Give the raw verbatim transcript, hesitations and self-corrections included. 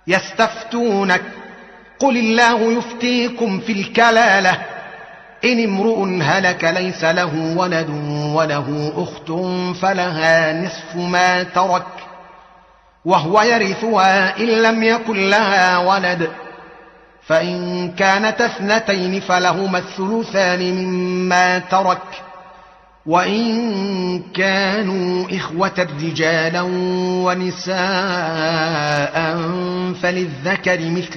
يستفتونك قل الله يفتيكم في الكلالة إن امرؤ هلك ليس له ولد وله أخت فلها نصف ما ترك وهو يرثها إن لم يكن لها ولد فإن كانت اثنتين فلهما الثلثان مما ترك وإن كانوا إخوة رجالا ونساء فللذكر مثل